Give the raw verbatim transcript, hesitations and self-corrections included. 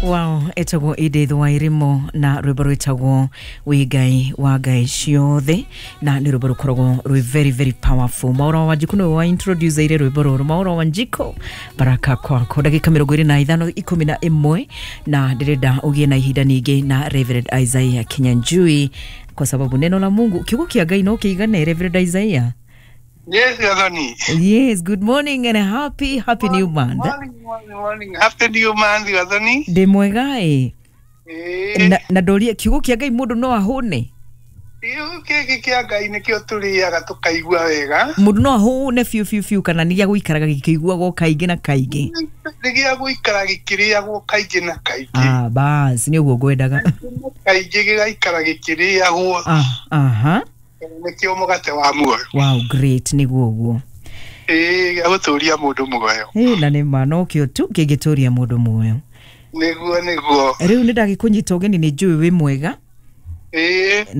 Wow, etago Edith Wairimo na rwibaro etago wigai wa gai ciothe na ni rwibaro korogwo rwi very very powerful. Maura wa Njiko wa introduce ire rwibaro Maura wa Njiko baraka kwako ndagika mirongo iri na ithano ikumi na imwe na ndirenda ugie na ihinda ningi na Reverend Isaiah Kinyanjui kwa sababu neno la Mungu kiugo kia Ngai no kiigane. Reverend Isaiah. Yes, Gathoni. Yes, good morning and a happy, happy morning, new month. Morning, morning, morning. Happy new month, Gathoni. De mwega e. Eh. Na, na doria kiugo kia Ngai mundu no ahune. Kiugo kia kia Ngai nikio turiaga tukaigua wega. Mundu no ahune fiu fiu fiu kana ni gya guikaraga gikiguagwo kaingi na kaingi. Ni gya guikara gikiriagwo kaingi na kaingi. Ah, bas ni uguo ngwendaga. Kaingi gigaikara gikiriagwo. Ah, aha. Nikio mugate wa muoyo. Wow, great ni guo. Eh, gaguturia mundu muoyo. Eh, na ni mano kio tu kigituria mundu muoyo. Niguo niguo. Riu ni ndagikunyita ugeni ni njui wi mwega. Eh.